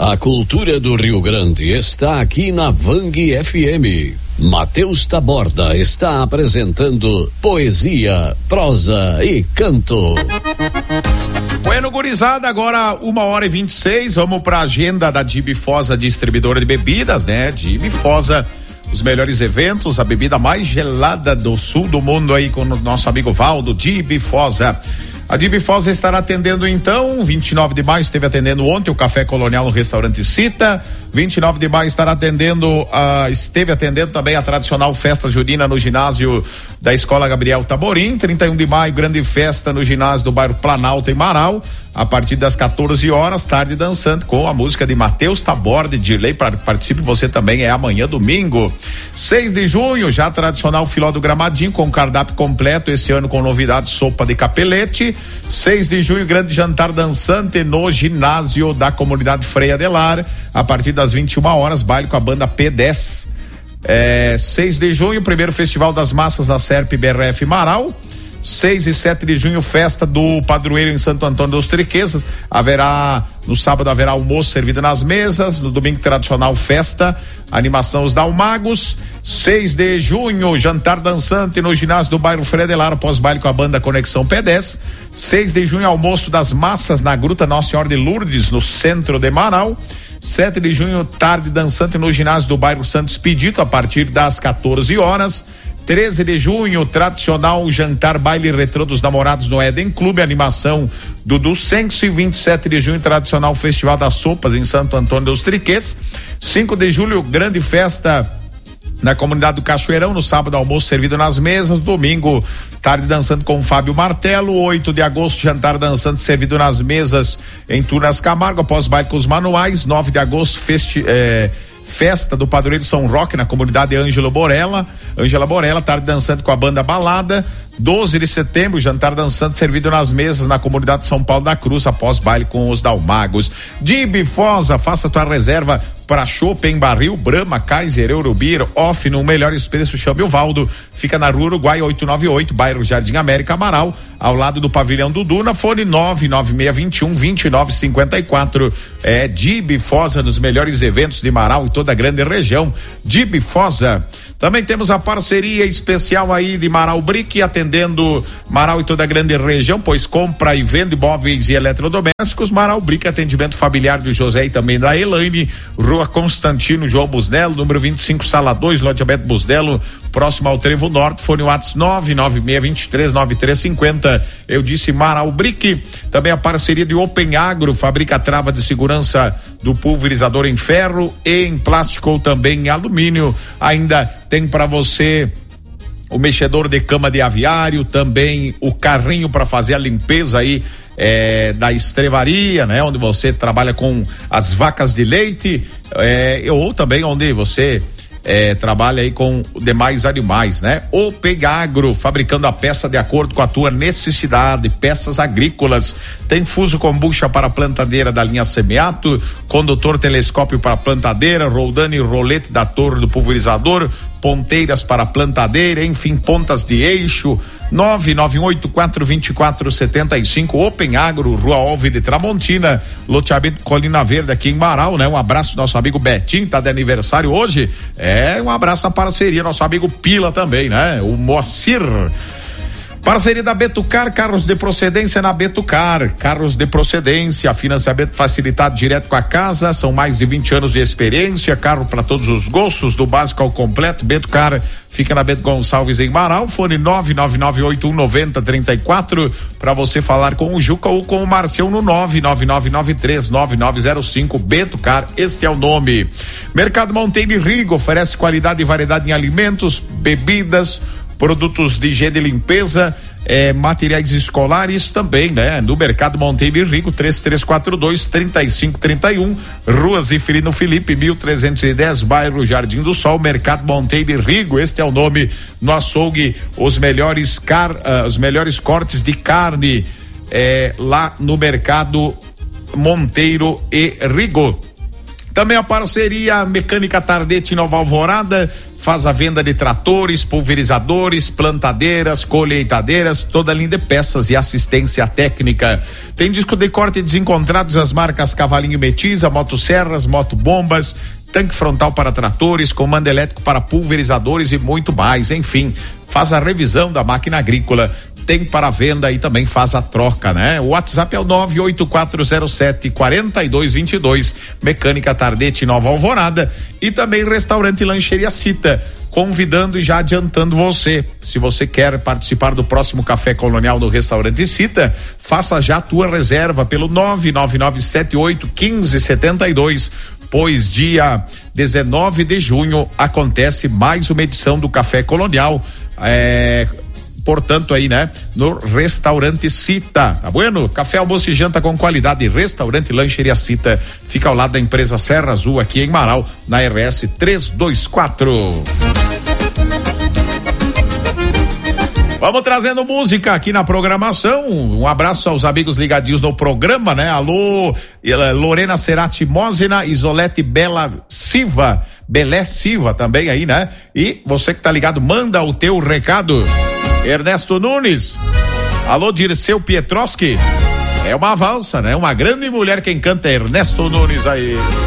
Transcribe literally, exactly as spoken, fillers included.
A cultura do Rio Grande está aqui na Vang F M. Matheus Taborda está apresentando poesia, prosa e canto. Bueno, gurizada, agora uma hora e vinte e seis, vamos pra agenda da Dibifosa, distribuidora de bebidas, né? Dibifosa, os melhores eventos, a bebida mais gelada do sul do mundo aí com o nosso amigo Valdo, Dibifosa. A Dibifosa estará atendendo então, vinte e nove de maio esteve atendendo ontem o Café Colonial no restaurante Cita, vinte e nove de maio estará atendendo, uh, esteve atendendo também a tradicional festa junina no ginásio da Escola Gabriel Taborim, trinta e um de maio, grande festa no ginásio do bairro Planalto em Marau, a partir das quatorze horas, tarde dançante com a música de Matheus Taborda de Lei, para participe você também, é amanhã domingo. seis de junho, já tradicional filó do Gramadinho com cardápio completo, esse ano com novidade, sopa de capelete. seis de junho, grande jantar dançante no ginásio da comunidade Freia de Lar, a partir das vinte e uma horas, baile com a banda P dez. É, seis de junho, primeiro Festival das Massas da Serp B R F Marau. seis e sete de junho, festa do padroeiro em Santo Antônio dos Triquezas. Haverá, no sábado haverá almoço servido nas mesas, no domingo tradicional festa, animação os Dalmagos. seis de junho, jantar dançante no ginásio do bairro Fredelar, pós-baile com a banda Conexão P dez. seis de junho, almoço das massas na Gruta Nossa Senhora de Lourdes, no centro de Marau. sete de junho, tarde dançante no ginásio do bairro Santo Expedito, a partir das quatorze horas. treze de junho, tradicional jantar baile retrô dos namorados no Eden Clube, animação do Senso. E vinte e sete de junho, tradicional Festival das Sopas em Santo Antônio dos Triquês. cinco de julho, grande festa na comunidade do Cachoeirão, no sábado almoço servido nas mesas, domingo tarde dançando com o Fábio Martelo. oito de agosto, jantar dançante servido nas mesas em Tunas Camargo, após baile com os manuais. nove de agosto, festi, eh, festa do padroeiro São Roque na comunidade Ângelo Borella, Ângela Borella, tarde dançante com a banda Balada. doze de setembro, jantar dançante servido nas mesas na comunidade São Paulo da Cruz, após baile com os Dalmagos. Dibifosa, faça tua reserva para chopp em barril, Brahma, Kaiser, Eurobir, Off, no melhores preços, chame o Valdo. Fica na Rua Uruguai oitocentos e noventa e oito, bairro Jardim América, Amaral, ao lado do pavilhão do Duna. Fone nove nove seis dois um, dois nove cinco quatro. É Dibifosa, nos melhores eventos de Marau e toda a grande região. Dibifosa. Também temos a parceria especial aí de Marau Brick, atendendo Marau e toda a grande região, pois compra e vende móveis e eletrodomésticos. Marau Brick, atendimento familiar do José e também da Elaine, Rua Constantino João Busnello, número vinte e cinco, sala dois, loteamento Busnello, próximo ao Trevo Norte. Fone WhatsApp nove nove seis dois três nove três cinco zero. Eu disse Marau Brick. Também a parceria de Open Agro, fabrica trava de segurança do pulverizador em ferro e em plástico ou também em alumínio. Ainda tem para você o mexedor de cama de aviário, também o carrinho para fazer a limpeza aí é, da estrevaria, né? Onde você trabalha com as vacas de leite, é, ou também onde você É, trabalha aí com demais animais, né? O Pegagro, fabricando a peça de acordo com a tua necessidade, peças agrícolas. Tem fuso com bucha para plantadeira da linha Semeato, condutor telescópio para plantadeira, roldane e rolete da torre do pulverizador, ponteiras para plantadeira, enfim, pontas de eixo. nove nove oito quatro dois quatro sete cinco. Open Agro, Rua Alve de Tramontina, loteamento Colina Verde aqui em Marau, né? Um abraço nosso amigo Betinho, tá de aniversário hoje. É, um abraço à parceria, nosso amigo Pila também, né? O Moacir. Parceria da Betucar, carros de procedência na Betucar, carros de procedência, financiamento facilitado direto com a casa, são mais de vinte anos de experiência, carro para todos os gostos, do básico ao completo. Betucar fica na Bento Gonçalves em Marau, fone nove nove nove oito um nove zero três quatro para você falar com o Juca ou com o Marcião no nove nove nove nove três nove nove zero cinco. Betucar, este é o nome. Mercado Monteiro e Rigo oferece qualidade e variedade em alimentos, bebidas, produtos de higiene e limpeza, eh, materiais escolares também, né? No Mercado Monteiro e Rico, três três quatro dois, três cinco três um, Rua Zifirino Felipe, mil trezentos e dez, bairro Jardim do Sol. Mercado Monteiro e Rico, este é o nome no açougue, os melhores car, uh, os melhores cortes de carne, eh, lá no Mercado Monteiro e Rigo. Também a parceria Mecânica Tardete Nova Alvorada, faz a venda de tratores, pulverizadores, plantadeiras, colheitadeiras, toda linha de peças e assistência técnica. Tem disco de corte desencontrados, as marcas Cavalinho e Metiza, motosserras, motobombas, tanque frontal para tratores, comando elétrico para pulverizadores e muito mais. Enfim, faz a revisão da máquina agrícola. Tem para venda e também faz a troca, né? O WhatsApp é o nove oito quatro zero sete quatro dois dois dois, Mecânica Tardete Nova Alvorada, e também Restaurante Lancheria Cita, convidando e já adiantando você, se você quer participar do próximo Café Colonial no Restaurante Cita, faça já a tua reserva pelo nove nove nove sete oito um cinco sete dois, pois dia dezenove de junho acontece mais uma edição do Café Colonial, é... portanto aí, né? No Restaurante Cita, tá bueno? Café, almoço e janta com qualidade. Restaurante Lancheria Cita, fica ao lado da empresa Serra Azul, aqui em Marau, na R S trezentos e vinte e quatro. Vamos trazendo música aqui na programação. Um abraço aos amigos ligadinhos no programa, né? Alô, Lorena Cerati Mósena, Isolete Bela Silva, Belé Silva também aí, né? E você que tá ligado, manda o teu recado. Ernesto Nunes, alô Dirceu Pietroski, é uma valsa, né? Uma grande mulher quem canta é Ernesto Nunes aí.